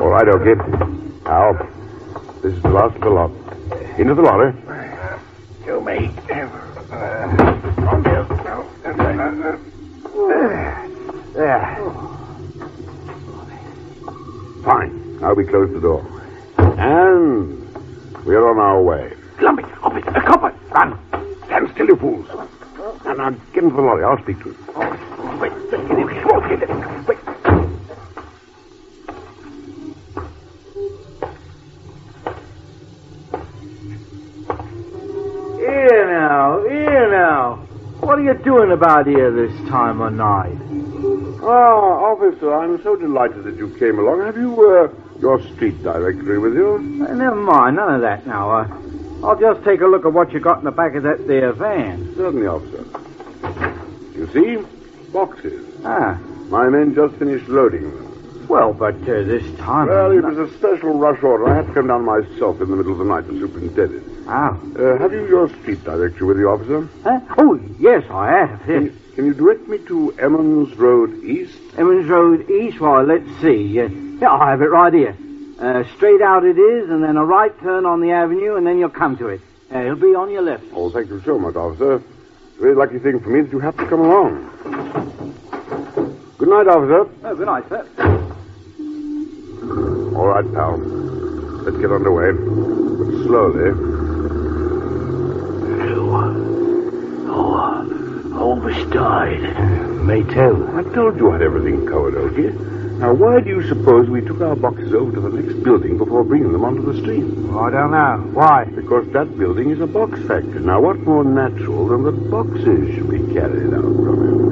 All right, Okie. Now, this is the last of the lot. Into the lorry. You may. There. Fine. Now we close the door. And we're on our way. Lumpy, copper, run. Stand still, you fools. Now, get into the lorry. I'll speak to him. Wait, get in. Wait. Here now. What are you doing about here this time of night? Officer, I'm so delighted that you came along. Have you, your street directory with you? Never mind, none of that now. I'll just take a look at what you got in the back of that there van. Certainly, officer. You see? Boxes. Ah. My men just finished loading them. Well, but this time... Well, it was a special rush order. I had to come down myself in the middle of the night to superintend it. Ah. Have you your street directory with you, officer? Huh? Oh, yes, I have. Yes. Can you direct me to Emmons Road East? Emmons Road East? Well, let's see. Yeah, I have it right here. Straight out it is, and then a right turn on the avenue, and then you'll come to it. It'll be on your left. Oh, thank you so much, officer. It's a very lucky thing for me that you have to come along. Good night, officer. Oh, good night, sir. All right, pal. Let's get underway. But slowly. Almost died. May tell. I told you I had everything covered, Okie. Now, why do you suppose we took our boxes over to the next building before bringing them onto the street? Well, I don't know. Why? Because that building is a box factory. Now, what more natural than that boxes should be carried out from it?